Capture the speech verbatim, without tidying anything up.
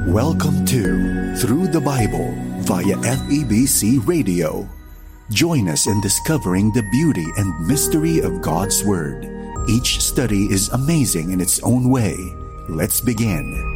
Welcome to Through the Bible via F E B C Radio. Join us in discovering the beauty and mystery of God's Word. Each study is amazing in its own way. Let's begin.